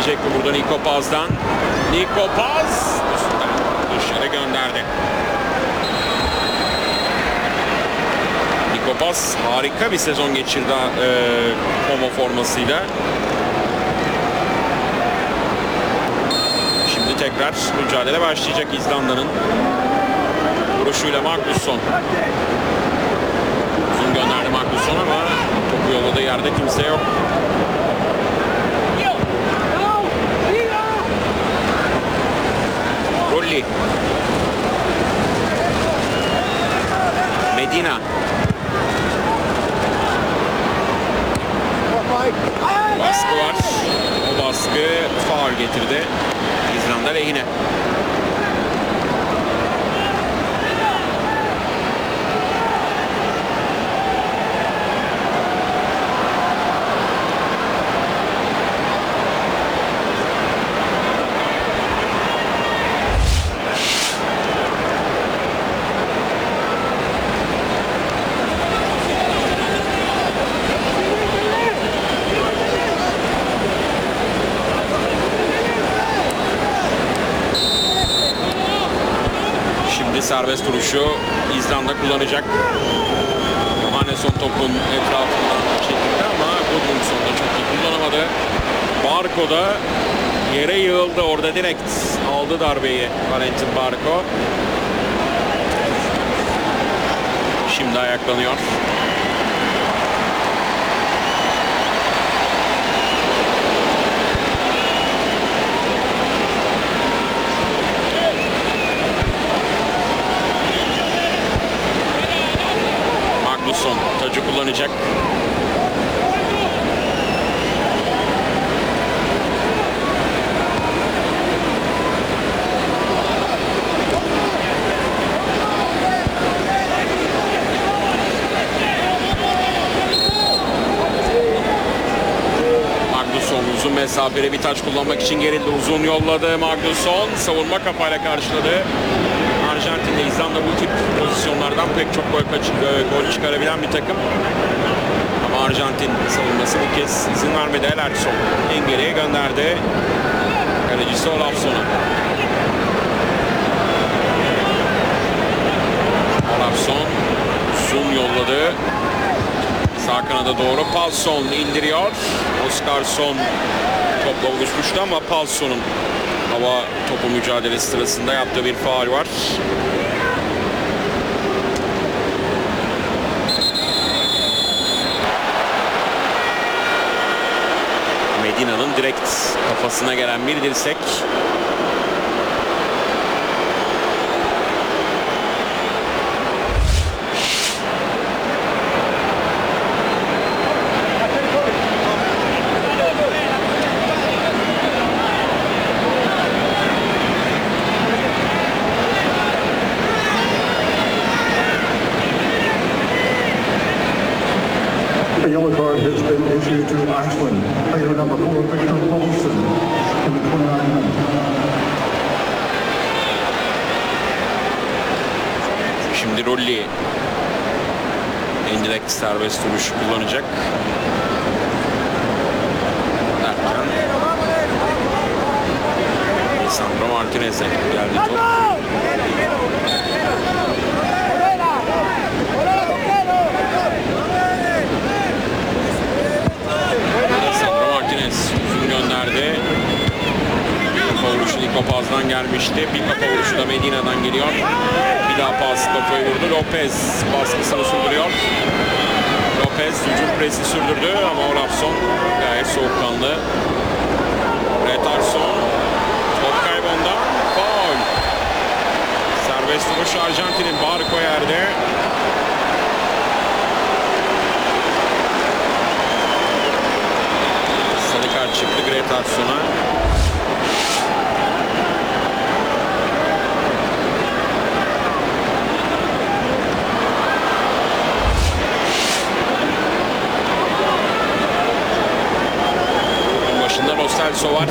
gelecek mi burada Nico Paz'dan? Nico Paz dışarı gönderdi. Nico Paz harika bir sezon geçirdi Como formasıyla. Şimdi tekrar mücadele başlayacak İzlanda'nın. Vuruşuyla Magnusson. Uzun gönderdi Magnusson ama topu yolladığı yerde kimse yok. Rolli. Medina. Baskı var. O baskı faul getirdi. İzlanda lehine. Serbest vuruşu İzlanda kullanacak. Johannesson topun etrafından çekildi ama Gudmundsson da çok iyi kullanamadı. Barco da yere yığıldı. Orada direkt aldı darbeyi Valentin Barco. Şimdi ayaklanıyor. Tacı kullanacak. Magnusson uzun mesafeli bir taç kullanmak için gerildi. Uzun yolladı Magnusson. Savunma kafayla karşıladı. Arjantin'de İzlanda bu tip pozisyonlardan pek çok gol çıkarabilen bir takım. Ama Arjantin savunması bu kez izin vermedi. Elerson en geriye gönderdi. Kalecisi Olafsson'a. Olafsson uzun yolladı. Sağ kanada doğru Paulson indiriyor. Oskarsson topla buluşmuştu ama Paulson'un hava topu mücadelesi sırasında yaptığı bir faul var. Medina'nın direkt kafasına gelen bir dirsek. A yellow card has been issued to Iceland. Player number 4, Victor Paulson, in the 29 minutes. Şimdi Rolli indirekt serbest vuruş kullanacak. Derken Lisandro Martinez'e geldi top. Nico Paz'dan gelmişti. Bir kafa vuruşu da Medina'dan geliyor. Bir daha pas kafayı vurdu. Lopez baskısını sürdürüyor. Lopez hücum presi sürdürdü ama Olafsson gayet soğukkanlı. Retarsson top kaybında. Faul. Serbest vuruş Arjantin'in. Barco yerde. Sarı kart çıktı Gretarsson'a. Lo Celso var.